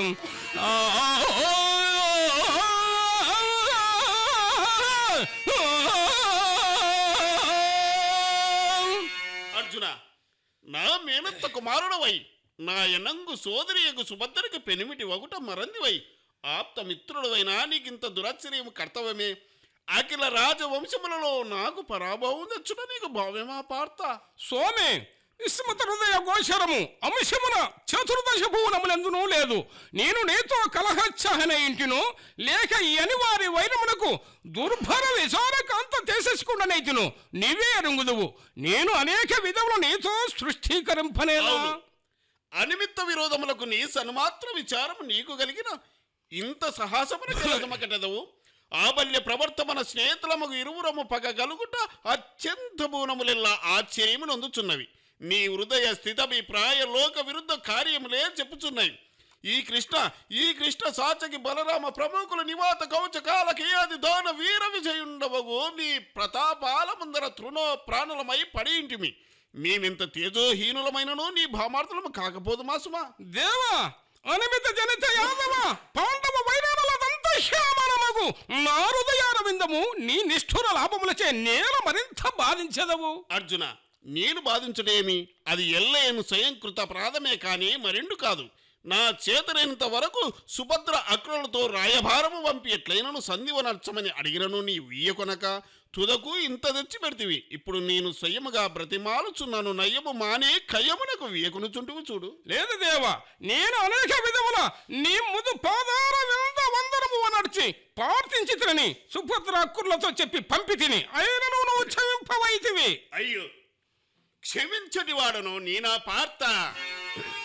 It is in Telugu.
అర్జున, నా మేనత్త కుమారుడవై నా ఎనంగు సోదరియగు సుభద్రకి పెనిమిటి వగుట మరందివై ఆప్త మిత్రుడవైనా నీకింత దురాశ్చర్యము కర్తవ్యమే. అఖిల రాజవంశములలో నాకు పరాభవం తెచ్చుట నీకు భావ్యమా పార్త? సోమే, విస్మృత హృదయ గోచరము అంశమున చతుర్దశ భువనములందునూ లేదు. నేను నీతో కలహచ్చహన ఇంటిను లేక అని వారి వైరమునకు దుర్భర విచారకాంత చేసేసుకుండనైతును నీవే అరుంగుదువు. నేను అనేక విధములు నీతో సృష్టీకరింపనేలా? అనిమిత్త విరోధములకు నీ సన్మాత్ర విచారము నీకు కలిగిన ఇంత సాహసమున కలగమకటదవు. ఆబల్య ప్రవర్తమన స్నేహితులమగు ఇరువురము పగగలుగుట అత్యంత భూనములెల్లా ఆశ్చర్యము నొందుచున్నవి. నీ హృదయ స్థితభిప్రాయ లోక విరుద్ధ కార్యములే చెప్పుచున్నాయి. ఈ కృష్ణ సాచకి బలరామ ప్రముఖుల నివాత కౌచకాల కేయాది దాన వీర విజయుండవగు నీ ప్రతాపాల ముందర తృణో ప్రాణులమై పడింటిమి. మేమింత తేజోహీనులమైనను నీ భామార్థులము కాకపోదు మాసుమా. దేవా, అనిమిత జనిత యాదవ పాండవ వైరాలదంత శ్యామనమగు నా హృదయారవిందము నీ నిష్ఠుర లాభములచే నేల మరింత బాధించదవు. అర్జున, నేను బాధించడేమి? అది ఎల్లయను స్వయంకృత ప్రాధమే కానీ మరెండు కాదు. నా చేతనైనంత వరకు సుభద్ర అక్రులతో రాయభారము పంపి ఎట్లయినను సంధివనర్చమని అడిగినను నీ వీయకొనక తుదకు ఇంత తెచ్చి పెడితివి. ఇప్పుడు నేను స్వయముగా బ్రతిమాలుచున్నాను. నయ్యము మానే కయ్యమునకు వీయకొనుచుంటువు చూడు. లేదు దేవా, నేను అనేక విధముల నీ ముదు పాదార వింద వందనము నడిచి ప్రార్థించి తిని సుభద్ర అక్కుర్లతో చెప్పి పంపి తిని అయినను నువ్వు క్షమింపవైతివి. అయ్యో, క్షమించటి వాడను నేనా పార్త.